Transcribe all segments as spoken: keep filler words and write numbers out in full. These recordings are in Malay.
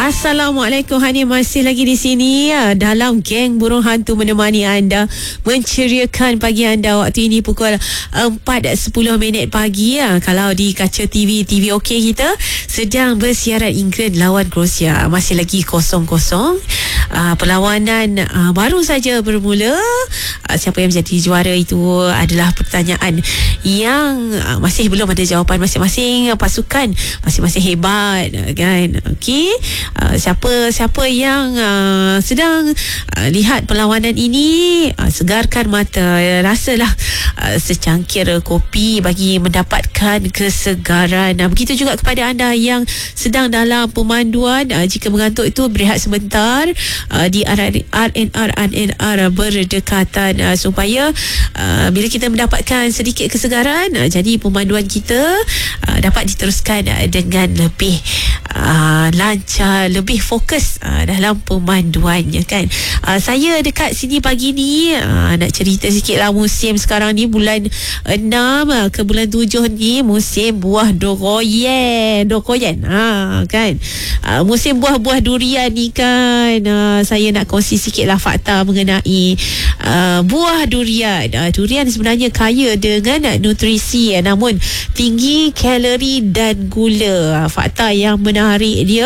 Assalamualaikum, Hani masih lagi di sini ya, dalam geng burung hantu menemani anda, menceriakan pagi anda. Waktu ini pukul empat sepuluh minit pagi ya. Kalau di kaca T V, T V OK kita sedang bersiaran England lawan Croatia. Masih lagi kosong-kosong. Uh, perlawanan uh, baru saja bermula. Uh, siapa yang menjadi juara itu adalah pertanyaan yang uh, masih belum ada jawapan. Masing-masing pasukan masing-masing hebat kan. Okey. Uh, siapa siapa yang uh, sedang uh, lihat perlawanan ini, uh, segarkan mata, rasalah uh, secangkir kopi bagi mendapatkan kesegaran. Uh, begitu juga kepada anda yang sedang dalam pemanduan, uh, jika mengantuk itu berehat sebentar uh, di R N R R N R berdekatan, uh, supaya uh, bila kita mendapatkan sedikit kesegaran, uh, jadi pemanduan kita uh, dapat diteruskan uh, dengan lebih uh, lancar, lebih fokus uh, dalam pemanduannya kan. Uh, saya dekat sini pagi ni uh, nak cerita sikit lah. Musim sekarang ni bulan enam uh, ke bulan tujuh ni musim buah doroyen. Doroyen ha, kan. Uh, musim buah-buah durian ni kan. Uh, saya nak kongsi sikit lah fakta mengenai uh, buah durian. Uh, durian sebenarnya kaya dengan uh, nutrisi, uh, namun tinggi kalori dan gula. Uh, fakta yang menarik dia,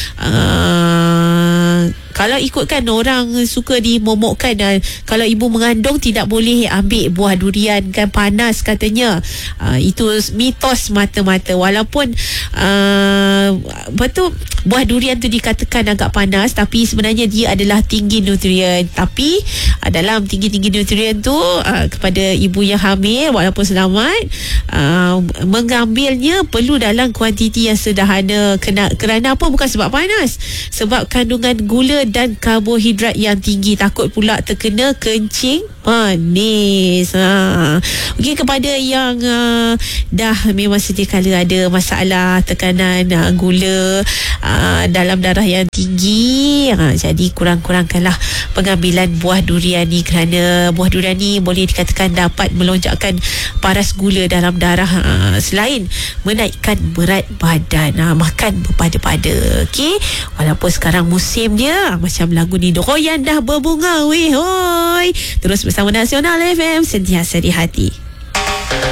Uh, kalau ikutkan orang suka dimomokkan, uh, kalau ibu mengandung tidak boleh ambil buah durian kan, panas katanya. Uh, itu mitos mata-mata. Walaupun uh, betul buah durian tu dikatakan agak panas, tapi sebenarnya dia adalah tinggi nutrien. Tapi uh, dalam tinggi-tinggi nutrien tu, uh, kepada ibu yang hamil walaupun selamat, uh, mengambilnya perlu dalam kuantiti yang sederhana. Kena, kerana apa? Bukan sebab panas, sebab kandungan gula dan karbohidrat yang tinggi. Takut pula terkena kencing manis. Ha. Okey, kepada yang uh, dah memang sedia kala ada masalah tekanan uh, gula uh, dalam darah yang tinggi, uh, jadi kurang-kurangkanlah pengambilan buah durian ni, kerana buah durian ni boleh dikatakan dapat melonjakkan paras gula dalam darah, uh, selain menaikkan berat badan. Uh, makan berpada-pada. Okey, walaupun sekarang musim dia macam lagu ni, doroyan dah berbunga weh hoi. Terus bersama Nasional F M, sentiasa di hati.